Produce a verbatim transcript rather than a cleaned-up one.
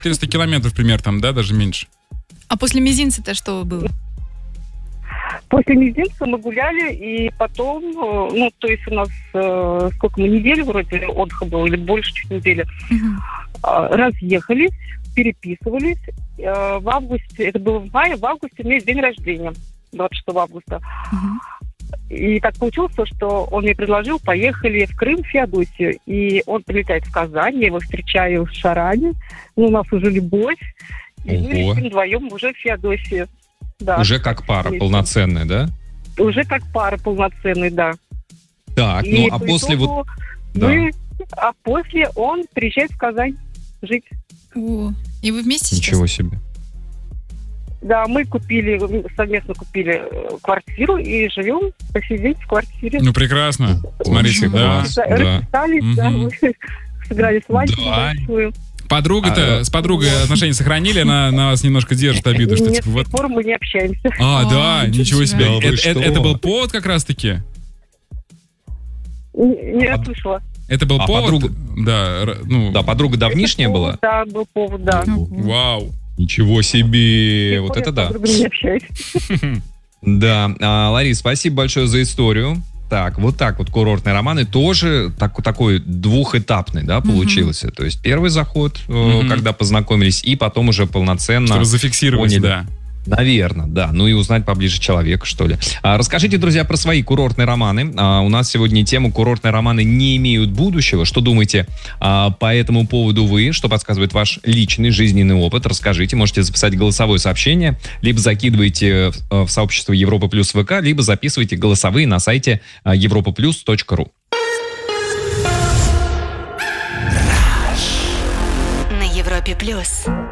четыреста километров примерно там, да, даже меньше. А после мизинца-то что было? После мизинца мы гуляли, и потом, ну, то есть у нас, э, сколько мы, неделю вроде отдыха было, или больше, чуть недели, uh-huh. разъехались, переписывались. Э, в августе, это было в мае, в августе у меня есть день рождения, двадцать шестого августа. Uh-huh. И так получилось, что он мне предложил, поехали в Крым, в Феодосию. И он прилетает в Казань, я его встречаю в Шаране, ну, у нас уже любовь. И мы летим вдвоем уже в Феодосию. Да. Уже как пара вместе. Полноценная, да? Уже как пара полноценная, да. Так, и ну а после вот... Мы, да. А после он приезжает в Казань жить. О, и вы вместе Ничего сейчас? себе. Да, мы купили, совместно купили квартиру и живем по сей день в квартире. Ну, прекрасно. Смотрите, да. Расписались, да, мы сыграли свадьбу большую. Подруга-то, а, с подругой о... отношения сохранили, она на вас немножко держит обиду, что Нет, типа вот... с тех пор мы не общаемся. А, да, ничего себе. Да, это, это, это был повод как раз-таки? Не, не расслышала. Это был а повод? Подруга... Да, ну... да, подруга давнишняя это была? Повод, да, был повод, да. Вау. Ничего себе, вот это да. С подругой не общаюсь. Да, а, Ларис, спасибо большое за историю. Так, вот так вот курортные романы тоже так, такой двухэтапный, да, получился. Mm-hmm. То есть первый заход, mm-hmm. когда познакомились, и потом уже полноценно... Чтобы зафиксировать, да. Наверное, да. Ну и узнать поближе человека, что ли. А, расскажите, друзья, про свои курортные романы. А, у нас сегодня тему «Курортные романы не имеют будущего». Что думаете а, по этому поводу вы? Что подсказывает ваш личный жизненный опыт? Расскажите. Можете записать голосовое сообщение, либо закидывайте в, в сообщество Европа Плюс ВК, либо записывайте голосовые на сайте европа плюс точка ру. На Европе Плюс.